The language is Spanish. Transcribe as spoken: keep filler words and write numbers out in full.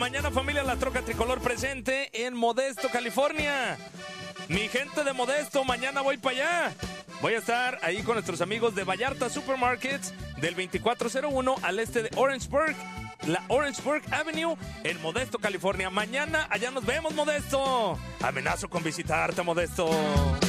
Mañana, familia, la troca tricolor presente en Modesto, California. Mi gente de Modesto, mañana voy para allá. Voy a estar ahí con nuestros amigos de Vallarta Supermarkets del veinticuatro cero uno al este de Orangeburg, la Orangeburg Avenue en Modesto, California. Mañana allá nos vemos, Modesto. Amenazo con visitarte, Modesto.